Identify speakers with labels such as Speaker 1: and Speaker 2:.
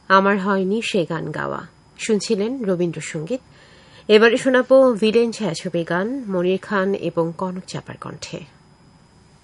Speaker 1: আমার হয়নি সে গান গাওয়া। শুনছিলেন রবীন্দ্রসঙ্গীত। এবারে শোনাবো ভিলেন ছায়াছবি গান মনির খান এবং কনক চাঁপার কণ্ঠে।